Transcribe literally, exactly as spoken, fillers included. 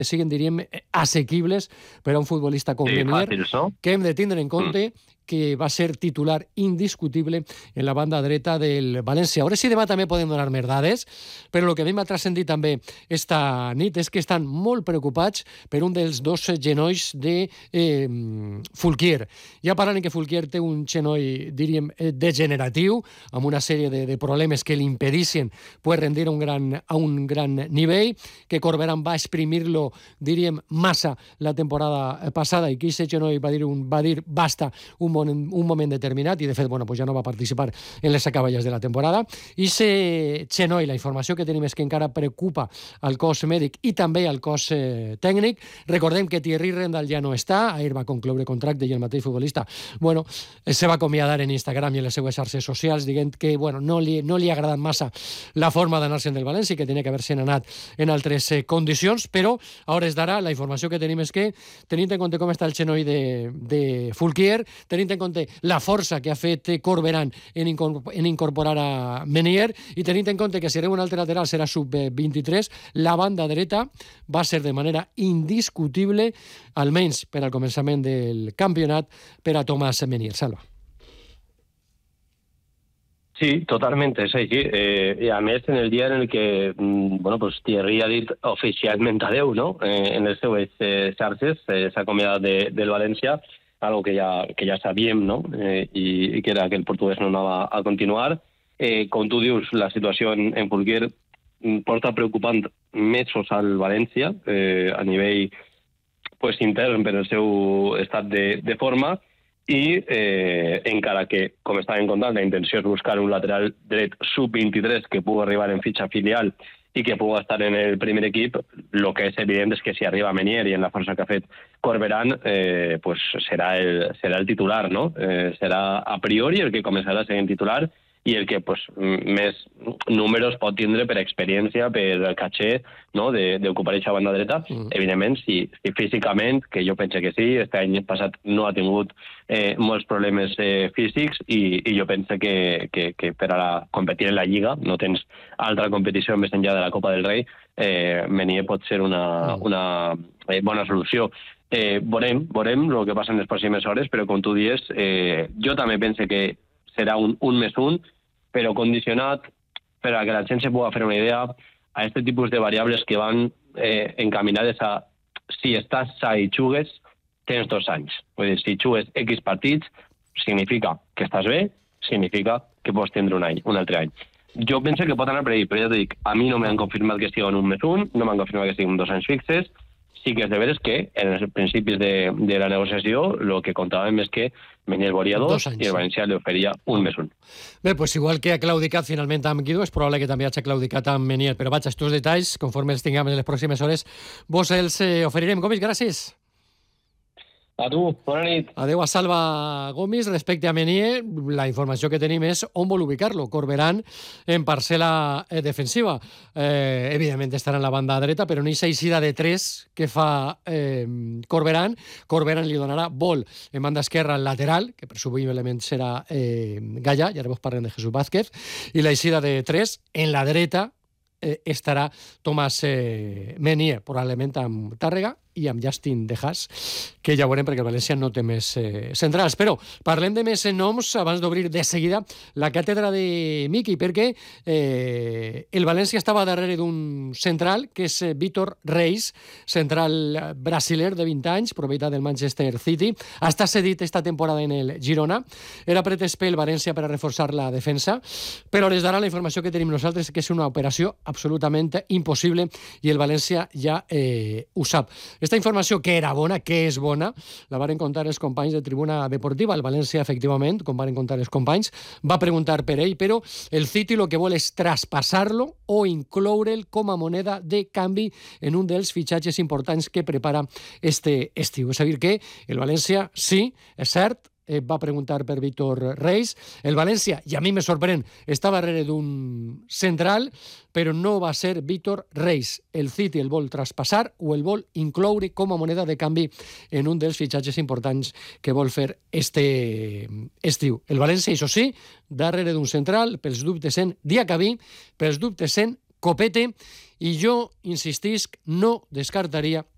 siguin, diríem, assequibles per a un futbolista com Sí, Menier, fàcils, no? que hem de tindre en compte mm. que va ser titular indiscutible en la banda dreta del València. A veure si demà també podem donar més dades, però el que a mi m'ha transcendit també esta nit és que estan molt preocupats per un dels dos genolls de eh, Fulquier. Ja parlant que Fulquier té un genoll, diríem, degeneratiu, amb una sèrie de, de problemes que li impedissin poder rendir a un gran, a un gran nivell, que Corberán va exprimir-lo, diríem, massa la temporada passada, i que aquest genoll va dir, un, va dir basta un un moment determinat, i de fet bueno, pues ja no va participar en les acaballes de la temporada. I se genoll, la informació que tenim és que encara preocupa al cos mèdic i també al cos eh, tècnic. Recordem que Thierry Rendal ja no està, ahir va concloure contracte i el mateix futbolista bueno, se va acomiadar en Instagram i en les seues xarxes socials dient que bueno, no, li, no li ha agradat massa la forma d'anar-se'n del València, que tenia que haver-se'n anat en altres eh, condicions, però a hores d'ara la informació que tenim és que, tenint en compte com està el genoll de, de Fulquier, tenint en compte la força que ha fet Corberán en, incorpor en incorporar a Menier, i tenint en compte que si un altre lateral serà sub vint-i-tres, la banda dreta va ser de manera indiscutible, almenys per al començament del campionat, per a Tomàs Menier. Salva. Sí, totalment, és així. Eh, I a més, en el dia en el que bueno, pues, Thierry ha dit oficialment adeu, no? eh, en les seues eh, xarxes, eh, s'ha acomiadat de, del València, algo que ja, que ja sabíem, no? Eh, i, i que era que el portuguès no anava a continuar. Eh, com tu dius, la situació en, en Fulquier porta preocupant mesos al València, eh, a nivell pues, intern per el seu estat de, de forma, i eh, encara que, com estàvem contant, la intenció és buscar un lateral dret sub vint-i-tres que pugui arribar en fitxa filial i que pugui estar en el primer equip, el que és evident és que si arriba Menier i en la força que ha fet Corberán, eh, pues serà el, serà el titular, no? Eh, serà a priori el que començarà sent titular i el que pues, més números pot tindre per experiència, per el caché, no? d'ocupar aquesta banda dreta. Mm. Evidentment, si, si físicament, que jo penso que sí, aquest any passat no ha tingut eh, molts problemes eh, físics i, i jo penso que, que, que per a la, competir en la Lliga, no tens altra competició més enllà de la Copa del Rei, eh, Menier pot ser una, mm. una eh, bona solució. Eh, veurem, veurem el que passa en les pròximes hores, però com tu dius, eh, jo també penso que serà un, un més un, però condicionat per a que la gent se pugui fer una idea a aquest tipus de variables que van eh, encaminades a si estàs sa i jugues, tens dos anys. Vull dir, si jugues X partits, significa que estàs bé, significa que pots tindre un any, un altre any. Jo penso que pot anar per ahí, però ja t'ho dic, a mi no m'han confirmat que estiguen un més un, no m'han confirmat que estiguin dos anys fixes. Sí que és de veres que en els principis de, de la negociació el que contàvem és que Menier volia dos, dos anys, i el València li oferia un més un. Bé, pues igual que ha claudicat finalment amb Guido, és probable que també hagi claudicat amb Menier, però vaig, estos detalls, conforme els tinguem en les pròximes hores, vos els eh, oferirem. Gomis, gràcies. A tu, bona nit. Adeu a Salva Gomis. Respecte a Menier, la informació que tenim és on vol ubicar-lo. Corberán en parcel·la eh, defensiva. Eh, evidentment estarà en la banda dreta, però no hi ha eixida de tres que fa eh, Corberán. Corberán li donarà vol en banda esquerra al lateral, que presumiblement serà eh, Gallà, i ara vos parlem de Jesús Vázquez, i la eixida de tres en la dreta eh, estarà Tomàs eh, Menier, probablement amb Tàrrega i amb Justin De Haas, que ja veurem perquè el València no té més eh, centrals. Però parlem de més noms abans d'obrir de seguida la càtedra de Miki, perquè eh, el València estava darrere d'un central, que és Vítor Reis, central brasiler de vint anys, propietat del Manchester City. Està cedit esta temporada en el Girona. Era pretès pel València per a reforçar la defensa, però des d'ara la informació que tenim nosaltres és que és una operació absolutament impossible i el València ja eh, ho sap. Esta informació, que era bona, que és bona, la varen contar els companys de Tribuna Deportiva. El València, efectivament, com varen contar els companys, va preguntar per ell, però el City el que vol és traspassar-lo o incloure'l com a moneda de canvi en un dels fitxatges importants que prepara este estiu. És a dir que el València, sí, és cert, va preguntar per Vítor Reis. El València, i a mi me sorprèn, estava darrere d'un central, però no va ser Vítor Reis. El City el vol traspassar o el vol incloure com a moneda de canvi en un dels fitxatges importants que vol fer este estiu. El València, això sí, darrere d'un central, pels dubtes en Diacabí, pels dubtes en Copete, i jo insistisc, no descartaria